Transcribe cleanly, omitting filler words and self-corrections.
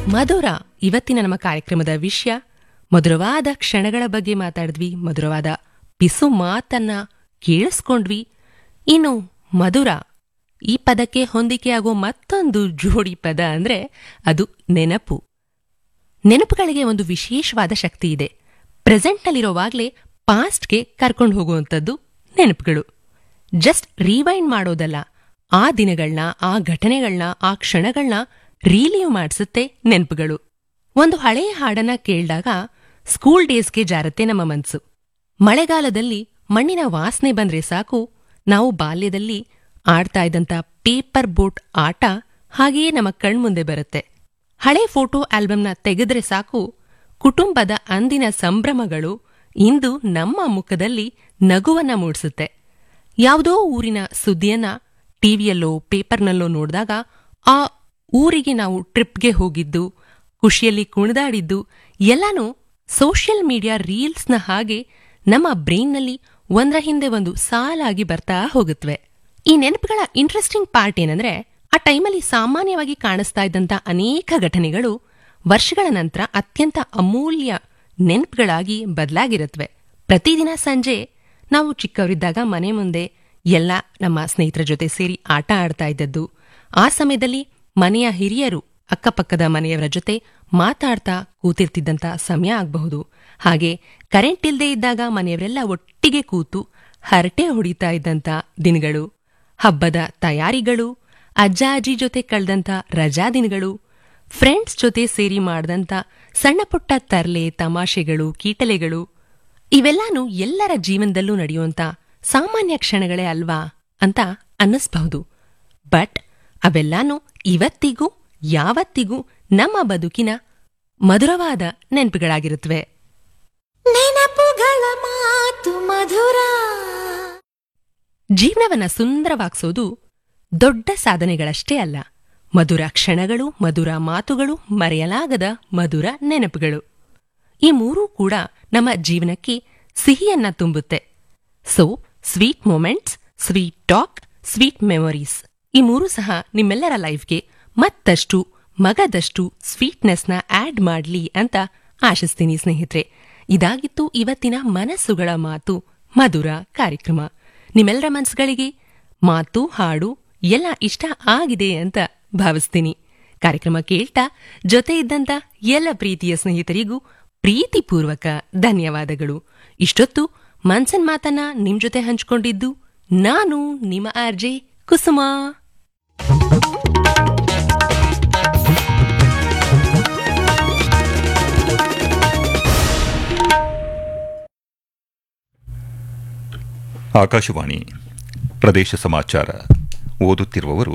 ಮಧುರ ಇವತ್ತಿನ ನಮ್ಮ ಕಾರ್ಯಕ್ರಮದ ವಿಷಯ. ಮಧುರವಾದ ಕ್ಷಣಗಳ ಬಗ್ಗೆ ಮಾತಾಡಿದ್ವಿ, ಮಧುರವಾದ ಪಿಸು ಮಾತನ್ನ ಕೇಳಿಸ್ಕೊಂಡ್ವಿ. ಇನ್ನು ಮಧುರ ಈ ಪದಕ್ಕೆ ಹೊಂದಿಕೆಯಾಗೋ ಮತ್ತೊಂದು ಜೋಡಿ ಪದ ಅಂದ್ರೆ ಅದು ನೆನಪು. ನೆನಪುಗಳಿಗೆ ಒಂದು ವಿಶೇಷವಾದ ಶಕ್ತಿ ಇದೆ. ಪ್ರೆಸೆಂಟ್ನಲ್ಲಿರೋವಾಗ್ಲೇ ಪಾಸ್ಟ್ಗೆ ಕರ್ಕೊಂಡು ಹೋಗುವಂಥದ್ದು ನೆನಪುಗಳು. ಜಸ್ಟ್ ರಿವೈಂಡ್ ಮಾಡೋದಲ್ಲ, ಆ ದಿನಗಳನ್ನ, ಆ ಘಟನೆಗಳನ್ನ, ಆ ಕ್ಷಣಗಳನ್ನ ರೀಲೀವ್ ಮಾಡಿಸುತ್ತೆ ನೆನಪುಗಳು. ಒಂದು ಹಳೆಯ ಹಾಡನ್ನ ಕೇಳಿದಾಗ ಸ್ಕೂಲ್ ಡೇಸ್ಗೆ ಜಾರತ್ತೆ ನಮ್ಮ ಮನ್ಸು. ಮಳೆಗಾಲದಲ್ಲಿ ಮಣ್ಣಿನ ವಾಸನೆ ಬಂದ್ರೆ ಸಾಕು, ನಾವು ಬಾಲ್ಯದಲ್ಲಿ ಆಡ್ತಾ ಇದ್ದಂಥ ಪೇಪರ್ ಬೋಟ್ ಆಟ ಹಾಗೆಯೇ ನಮ್ಮ ಕಣ್ಮುಂದೆ ಬರುತ್ತೆ. ಹಳೆ ಫೋಟೋ ಆಲ್ಬಮ್ನ ತೆಗೆದ್ರೆ ಸಾಕು, ಕುಟುಂಬದ ಅಂದಿನ ಸಂಭ್ರಮಗಳು ಇಂದು ನಮ್ಮ ಮುಖದಲ್ಲಿ ನಗುವನ್ನ ಮೂಡಿಸುತ್ತೆ. ಯಾವುದೋ ಊರಿನ ಸುದ್ದಿಯನ್ನ ಟಿವಿಯಲ್ಲೋ ಪೇಪರ್ನಲ್ಲೋ ನೋಡಿದಾಗ ಆ ಊರಿಗೆ ನಾವು ಟ್ರಿಪ್ಗೆ ಹೋಗಿದ್ದು, ಖುಷಿಯಲ್ಲಿ ಕುಣಿದಾಡಿದ್ದು ಎಲ್ಲಾನು ಸೋಷಿಯಲ್ ಮೀಡಿಯಾ ರೀಲ್ಸ್ನ ಹಾಗೆ ನಮ್ಮ ಬ್ರೈನ್ನಲ್ಲಿ ಒಂದರ ಹಿಂದೆ ಒಂದು ಸಾಲಾಗಿ ಬರ್ತಾ ಹೋಗುತ್ತವೆ. ಈ ನೆನಪುಗಳ ಇಂಟ್ರೆಸ್ಟಿಂಗ್ ಪಾರ್ಟ್ ಏನಂದ್ರೆ, ಆ ಟೈಮಲ್ಲಿ ಸಾಮಾನ್ಯವಾಗಿ ಕಾಣಿಸ್ತಾ ಇದ್ದಂಥ ಅನೇಕ ಘಟನೆಗಳು ವರ್ಷಗಳ ನಂತರ ಅತ್ಯಂತ ಅಮೂಲ್ಯ ನೆನಪುಗಳಾಗಿ ಬದಲಾಗಿರುತ್ತವೆ. ಪ್ರತಿದಿನ ಸಂಜೆ ನಾವು ಚಿಕ್ಕವರಿದ್ದಾಗ ಮನೆ ಮುಂದೆ ಎಲ್ಲ ನಮ್ಮ ಸ್ನೇಹಿತರ ಜೊತೆ ಸೇರಿ ಆಟ ಆಡ್ತಾ ಇದ್ದದ್ದು, ಆ ಸಮಯದಲ್ಲಿ ಮನೆಯ ಹಿರಿಯರು ಅಕ್ಕಪಕ್ಕದ ಮನೆಯವರ ಜೊತೆ ಮಾತಾಡ್ತಾ ಕೂತಿರ್ತಿದ್ದಂಥ ಸಮಯ ಆಗಬಹುದು. ಹಾಗೆ ಕರೆಂಟ್ ಇಲ್ಲದೆ ಇದ್ದಾಗ ಮನೆಯವರೆಲ್ಲ ಒಟ್ಟಿಗೆ ಕೂತು ಹರಟೆ ಹೊಡಿತಾ ಇದ್ದಂಥ ದಿನಗಳು, ಹಬ್ಬದ ತಯಾರಿಗಳು, ಅಜ್ಜ ಅಜ್ಜಿ ಜೊತೆ ಕಳೆದಂಥ ರಜಾ ದಿನಗಳು, ಫ್ರೆಂಡ್ಸ್ ಜೊತೆ ಸೇರಿ ಮಾಡಿದಂಥ ಸಣ್ಣ ಪುಟ್ಟ ತರ್ಲೆ ತಮಾಷೆಗಳು, ಕೀಟಲೆಗಳು, ಇವೆಲ್ಲಾನು ಎಲ್ಲರ ಜೀವನದಲ್ಲೂ ನಡೆಯುವಂಥ ಸಾಮಾನ್ಯ ಕ್ಷಣಗಳೇ ಅಲ್ವಾ ಅಂತ ಅನ್ನಿಸ್ಬಹುದು. ಬಟ್ ಅವೆಲ್ಲಾನು ಇವತ್ತಿಗೂ ಯಾವತ್ತಿಗೂ ನಮ್ಮ ಬದುಕಿನ ಮಧುರವಾದ ನೆನಪುಗಳಾಗಿರುತ್ತವೆ. ನೆನಪುಗಳ ಮಾತು ಮಧುರ. ಜೀವನವನ್ನ ಸುಂದರವಾಗಿಸೋದು ದೊಡ್ಡ ಸಾಧನೆಗಳಷ್ಟೇ ಅಲ್ಲ, ಮಧುರ ಕ್ಷಣಗಳು, ಮಧುರ ಮಾತುಗಳು, ಮರೆಯಲಾಗದ ಮಧುರ ನೆನಪುಗಳು. ಈ ಮೂರೂ ಕೂಡ ನಮ್ಮ ಜೀವನಕ್ಕೆ ಸಿಹಿಯನ್ನ ತುಂಬುತ್ತೆ. So sweet moments, sweet talk, sweet memories, ಈ ಮೂರೂ ಸಹ ನಿಮ್ಮೆಲ್ಲರ ಲೈಫ್ಗೆ ಮತ್ತಷ್ಟು ಮಗದಷ್ಟು ಸ್ವೀಟ್ನೆಸ್ನ ಆಡ್ ಮಾಡ್ಲಿ ಅಂತ ಆಶಿಸ್ತೀನಿ ಸ್ನೇಹಿತರೆ. ಇದಾಗಿತ್ತು ಇವತ್ತಿನ ಮನಸ್ಸುಗಳ ಮಾತು ಮಧುರ ಕಾರ್ಯಕ್ರಮ. ನಿಮ್ಮೆಲ್ಲರ ಮನಸ್ಸುಗಳಿಗೆ ಮಾತು ಹಾಡು ಎಲ್ಲ ಇಷ್ಟ ಆಗಿದೆ ಅಂತ ಭಾವಿಸ್ತೀನಿ. ಕಾರ್ಯಕ್ರಮ ಕೇಳ್ತಾ ಜೊತೆ ಇದ್ದಂತ ಎಲ್ಲ ಪ್ರೀತಿಯ ಸ್ನೇಹಿತರಿಗೂ ಪ್ರೀತಿಪೂರ್ವಕ ಧನ್ಯವಾದಗಳು. ಇಷ್ಟೊತ್ತು ಮನ್ಸನ್ ಮಾತನ್ನ ನಿಮ್ ಜೊತೆ ಹಂಚ್ಕೊಂಡಿದ್ದು ನಾನು ನಿಮ್ಮ ಆರ್ಜೆ ಕುಸುಮಾ. ಆಕಾಶವಾಣಿ ಪ್ರದೇಶ ಸಮಾಚಾರ ಓದುತ್ತಿರುವವರು